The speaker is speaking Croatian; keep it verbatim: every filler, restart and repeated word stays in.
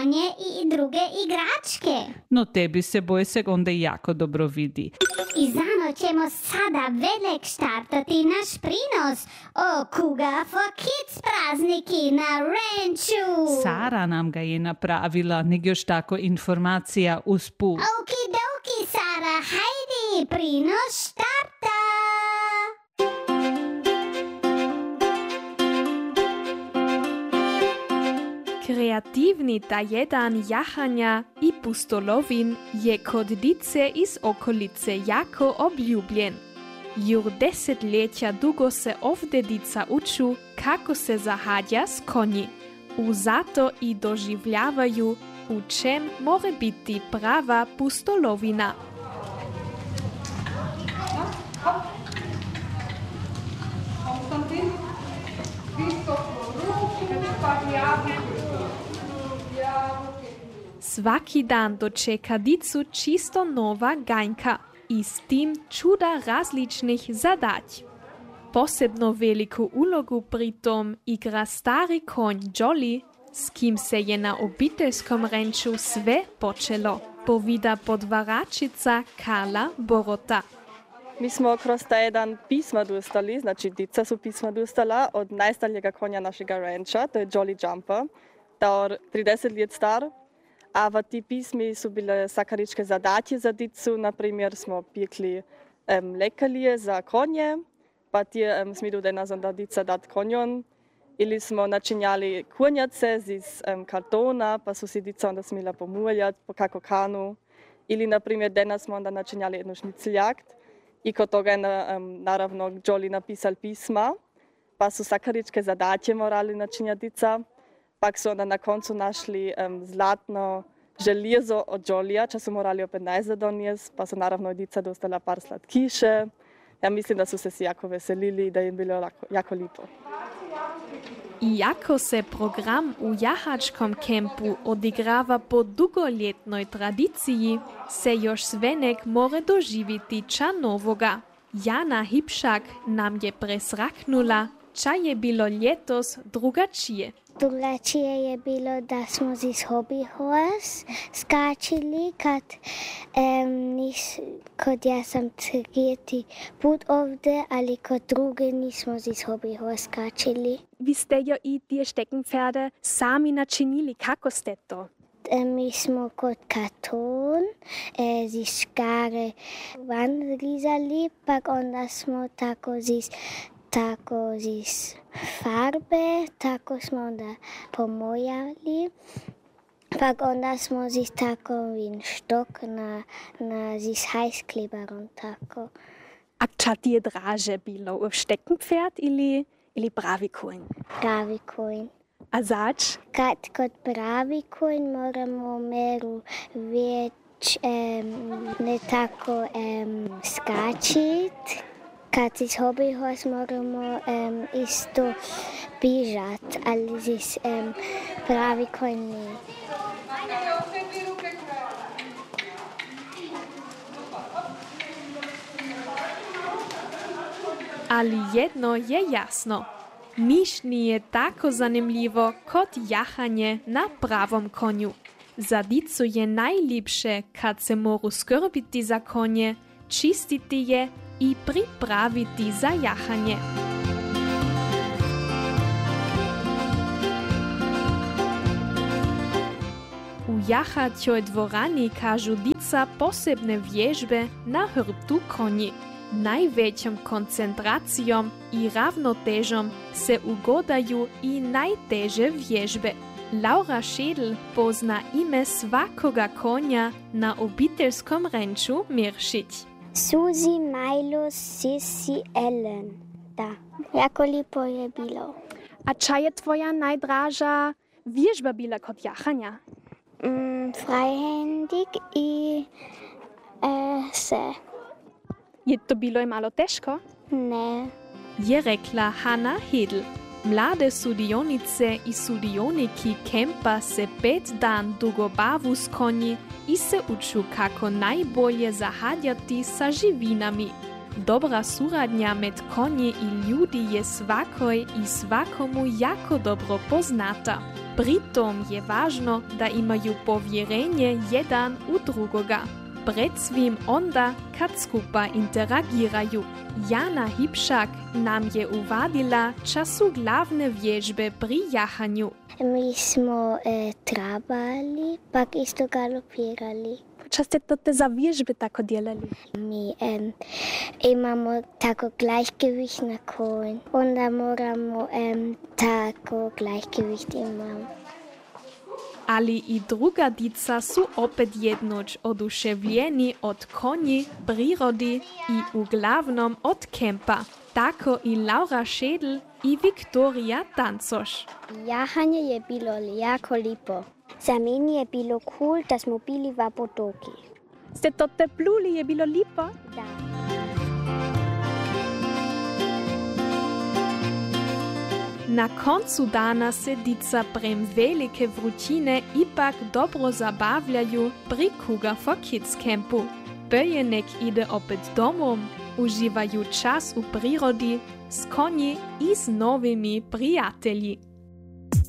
konje i druge igračke. No tebi se bojsek onda jako dobro vidi. I zano ćemo sada velik štartati naš prinos o Kuga for Kids prazniki na ranču. Sara nam ga je napravila, nek još tako informacija usput. Okidoki, Sara, hajdi, prinos štarta! Kreativni tajedan jahanja i pustolovin je kod dice iz okolice jako obljubljen. Jur desetljeća dugo se ovdje dica uču kako se zahadja s konji. U zato i doživljavaju u čem more biti prava pustolovina. Svaki dan dočeka dicu čisto nova ganjka i s tim čuda različnih zadać. Posebno veliku ulogu pri tom igra stari konj Jolly, s kim se je na obiteljskom ranču sve počelo, povida podvaračica Karla Borota. Mi smo kroz taj jedan pisma dostali, znači dica su pisma dostala od najstarijega konja našega ranča, to je Jolly Jumper, da trideset let star. A v ti pismi su bile sakaričke zadatje za dicu, naprimjer smo pekli um, lekalije za konje, pa ti um, smidu danas onda dica dat konjon, ili smo načinjali kurnjace iz um, kartona, pa su si dica onda smila pomuljati po kako kanu, ili naprimjer danas smo onda načinjali jednu šniceljakt i kod toga je na, um, naravno Jolly napisal pisma, pa su sakaričke zadatje morali načinjati dica. Pak su onda na koncu našli um, zlatno željezo od Jollya, če su morali opet najzad donijeti, pa su naravno dica dostala par slatkiše. Ja mislim da su se si jako veselili i da im bilo jako, jako lipo. Iako se program u jahačkom kempu odigrava po dugoljetnoj tradiciji, se još svenek more doživiti ča novoga. Jana Hipšak nam je presraknula, ča je bilo ljetos drugačije. Drugačije je bilo da smo iz hobby horse skačili, kad, um, nis, kod ja sam tretji put ovdje, ali kod druge nismo iz hobby horse skačili. Vi ste jo i die Steckenpferde sami načinili, kako ste to? Mi smo kod karton e, z škare van rizali, pak onda smo tako z tako iz farbe, tako smo onda pomojali, pak onda smo z takovin štok na, na z hajsklebarom tako. A ča ti je draže bilo, v Steckenpferd ili, ili pravi konj? Pravi konj. A zač? Kad kod pravi konj moramo meru več um, ne tako um, skačit. Kad iz hobby horse moramo um, isto bižat, ali z um, pravi konj ne. Ali jedno je jasno. Niš nije tako zanimljivo kot jahanje na pravom konju. Za dicu je najljepše kad se moru skrbiti za konje, čistiti je i pripraviti za jahanje. U jahaćoj dvorani kažu dica posebne vježbe na hrbtu konji. Najvećom koncentracijom i ravnotežom se ugodaju i najteže vježbe. Laura Schedel pozna ime svakoga konja na obiteljskom ranču Miršić. Suzy, Milo, Sissy, Ellen. Da, jako lipo je bilo. A ča je tvoja najdraža vježba bila kod jahanja? Mm, freihändig i e, se. Je to bilo i malo teško? Ne. Je rekla Hanna Hedl. Mlade sudionice i sudioniki kempa se pet dan dugo bavu s konji i se uču kako najbolje zahadjati sa živinami. Dobra suradnja med konji i ljudi je svakoj i svakomu jako dobro poznata. Pritom je važno da imaju povjerenje jedan u drugoga. Pred svim onda kad skupa interagiraju. Jana Hipšak nam je uvadila času glavne vježbe pri jahanju. Mi smo e, trabali, pak isto galopirali. Čo ste to te za vježbe tako djelali? Mi e, imamo tako gleichgewicht na konj. Onda moramo e, tako gleichgewicht imamo. Ali i druga dica su opet jednoć oduševljeni od konji, prirodi i uglavnom od kempa. Tako i Laura Šedl i Viktorija Tancoš. Jahanje je bilo jako lipo. Za meni je bilo cool, da smo bili v potoki. Ste to te pluli, je bilo lipo? Da. Na koncu dana se dica prem velike vrućine ipak dobro zabavljaju pri Cougar for Kids campu. Böjenek ide opet domom, uživaju čas u prirodi, s konji i s novimi prijatelji.